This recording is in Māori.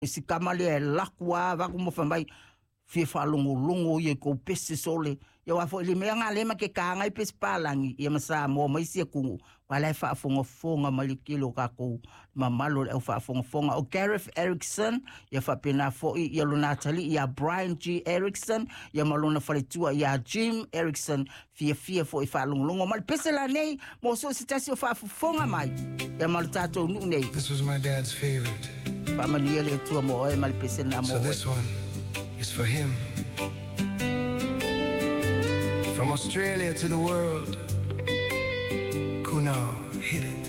si kamali e lakua va como famai fie falungu ye ko pese sole ya wa fo le me nga le ma ke ka nga pes palangi ya masa mo mai se ku wala fa fonga malikilo ka ko mamalo e fa fonga o Gareth Erickson ya fa pena fo ya Natalie ya Brian G Erickson ya malona falitua ya Jim Erickson fie fo fa lungu mal pese la nei mo so sitasio fa fonga mai ya mal tato nu nei. This was my dad's favorite. Pa maniele tu mo e mal pese na mo. So this one is for him. From Australia to the world, Kunal hit it.